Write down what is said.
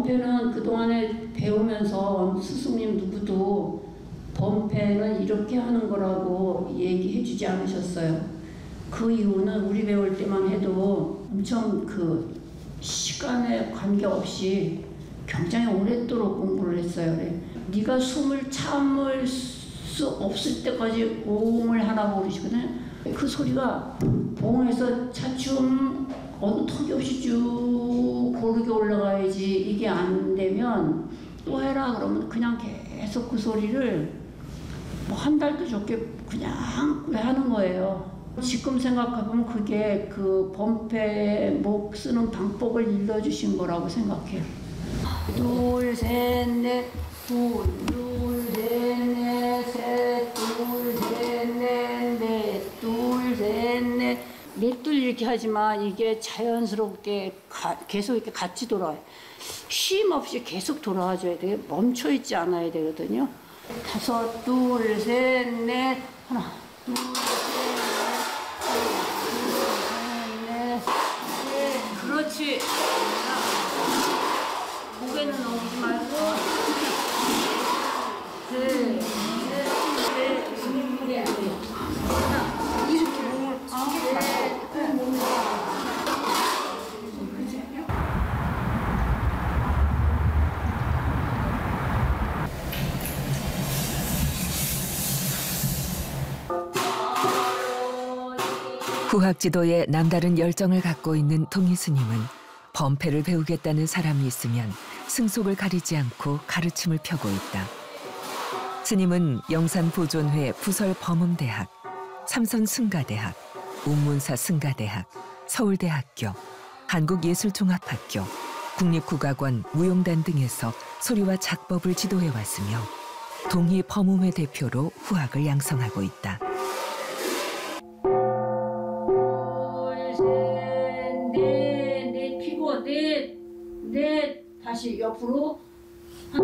범패는 그동안에 배우면서 스승님 누구도 범패는 이렇게 하는 거라고 얘기해 주지 않으셨어요. 그 이유는 우리 배울 때만 해도 엄청 그 시간에 관계없이 굉장히 오랫도록 공부를 했어요. 그래. 네가 숨을 참을 수 없을 때까지 옹을 하라고 그러시거든요. 그 소리가 옹에서 차츰 어느 턱이 없이 쭉 고르게 올라가야지. 이게 안 되면 또 해라 그러면 그냥 계속 그 소리를 뭐 한 달도 좋게 그냥 하는 거예요. 지금 생각해보면 그게 그 범패 목 쓰는 방법을 일러주신 거라고 생각해요. 둘, 셋, 넷, 둘, 셋, 넷, 셋, 둘, 셋, 넷, 넷, 둘, 셋, 넷. 넷둘 이렇게 하지만 이게 자연스럽게 계속 이렇게 같이 돌아와요. 쉼 없이 계속 돌아와줘야 돼요. 멈춰있지 않아야 되거든요. 다섯, 둘, 셋, 넷, 하나, 둘, 셋, 넷, 그렇지. 고개는 넘기지 말고. 셋, 이렇게 몸을 후학 지도에 남다른 열정을 갖고 있는 동희 스님은 범패를 배우겠다는 사람이 있으면 승속을 가리지 않고 가르침을 펴고 있다. 스님은 영산보존회 부설 범음대학, 삼선 승가대학, 운문사 승가대학, 서울대학교, 한국예술종합학교, 국립국악원, 무용단 등에서 소리와 작법을 지도해왔으며 동희 범음회 대표로 후학을 양성하고 있다. 넷, 다시 옆으로.